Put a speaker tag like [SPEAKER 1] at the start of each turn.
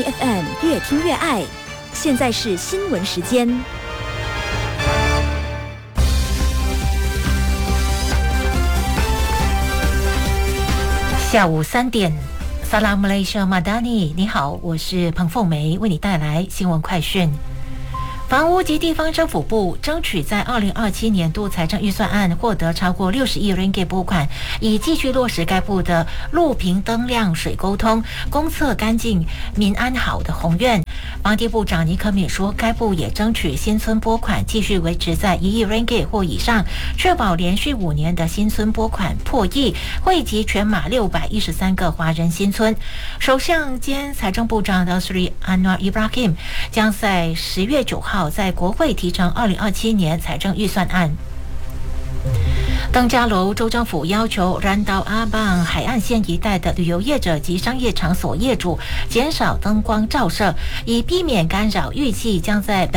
[SPEAKER 1] FM 越听越爱。现在是新闻时间。
[SPEAKER 2] 下午3点，萨拉姆雷舍马达尼，你好，我是彭凤梅，为你带来新闻快讯。房屋及地方政府部争取在2027年度财政预算案获得超过60亿 ringgit 拨款，以继续落实该部的路平灯亮、水沟通、公厕干净、民安好的宏愿。房地部长尼可敏说，该部也争取新村拨款继续维持在1亿 ringgit 或以上，确保连续5年的新村拨款破亿，惠及全马613个华人新村。首相兼财政部长的 Sri Anwar Ibrahim 将在10月9号在国会提呈2027年财政预算案。登嘉楼州政府要求兰岛阿邦海岸线一带的旅游业者及商业场所业主减少灯光照射，以避免干扰，预计将在